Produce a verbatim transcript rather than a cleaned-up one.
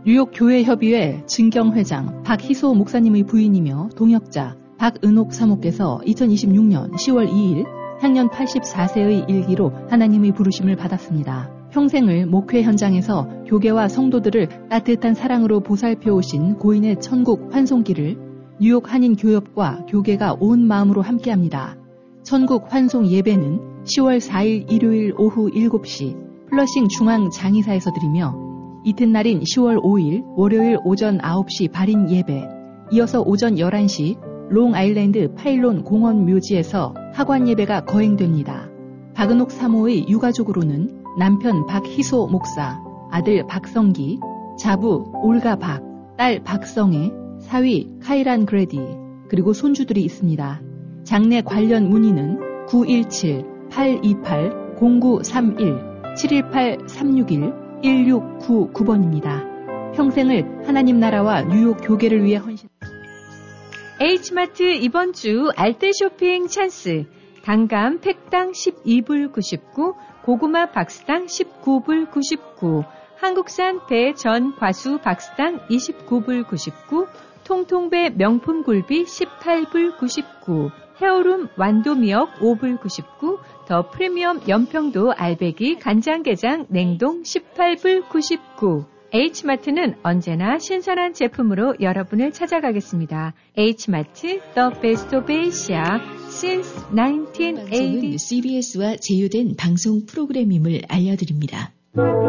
뉴욕 교회협의회 증경회장 박희소 목사님의 부인이며 동역자 박은옥 사모께서 이천이십육 년 시월 이일 향년 팔십사 세의 일기로 하나님의 부르심을 받았습니다. 평생을 목회 현장에서 교계와 성도들을 따뜻한 사랑으로 보살펴오신 고인의 천국 환송기를 뉴욕 한인교협과 교계가 온 마음으로 함께합니다. 천국 환송 예배는 시월 사일 일요일 오후 일곱 시 플러싱 중앙 장의사에서 드리며 이튿날인 시월 오일 월요일 오전 아홉 시 발인 예배, 이어서 오전 열한 시 롱아일랜드 파일론 공원 묘지에서 하관 예배가 거행됩니다. 박은옥 사모의 유가족으로는 남편 박희소 목사, 아들 박성기, 자부 올가 박, 딸 박성애, 사위 카이란 그레디, 그리고 손주들이 있습니다. 장례 관련 문의는 구일칠 팔이팔 공구삼일 칠일팔 삼육일 일육구구 번입니다. 평생을 하나님 나라와 뉴욕 교계를 위해 헌신. H마트 이번 주 알뜰 쇼핑 찬스. 단감 팩당 십이 불 구십구, 고구마 박스당 십구 불 구십구, 한국산 배 전 과수 박스당 이십구 불 구십구, 통통배 명품 굴비 십팔 불 구십구, 헤어룸 완도미역 오 불 구십구, 더 프리미엄 연평도 알배기 간장게장 냉동 십팔 불 구십구. H마트는 언제나 신선한 제품으로 여러분을 찾아가겠습니다. H마트, The Best of Asia, since 나인틴 에이티. 방송은 씨비에스와 제휴된 방송 프로그램임을 알려드립니다.